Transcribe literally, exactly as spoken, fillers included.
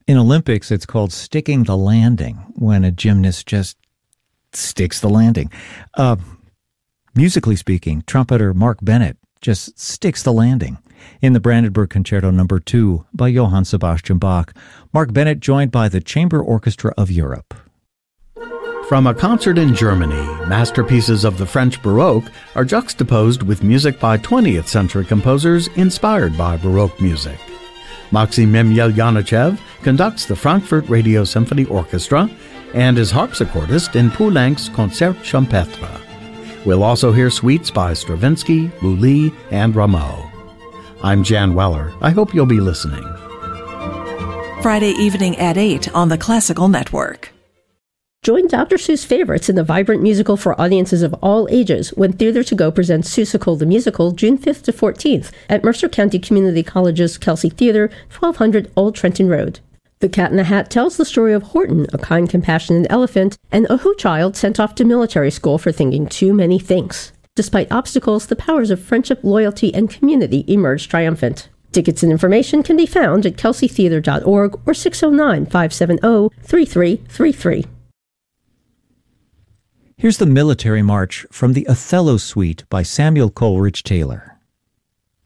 In Olympics, it's called sticking the landing, when a gymnast just sticks the landing. Uh, musically speaking, trumpeter Mark Bennett just sticks the landing in the Brandenburg Concerto Number two by Johann Sebastian Bach. Mark Bennett joined by the Chamber Orchestra of Europe. From a concert in Germany, masterpieces of the French Baroque are juxtaposed with music by twentieth century composers inspired by Baroque music. Maxim Yelyanechev conducts the Frankfurt Radio Symphony Orchestra and is harpsichordist in Poulenc's Concert Champêtre. We'll also hear suites by Stravinsky, Lully, and Rameau. I'm Jan Weller. I hope you'll be listening. Friday evening at eight on the Classical Network. Join Doctor Seuss favorites in the vibrant musical for audiences of all ages when Theater to Go presents Seussical the Musical June fifth to fourteenth at Mercer County Community College's Kelsey Theater, twelve hundred Old Trenton Road. The Cat in the Hat tells the story of Horton, a kind, compassionate elephant, and a Who child sent off to military school for thinking too many things. Despite obstacles, the powers of friendship, loyalty, and community emerge triumphant. Tickets and information can be found at kelsey theater dot org or six oh nine, five seven oh, three three three three. Here's the Military March from the Othello Suite by Samuel Coleridge Taylor.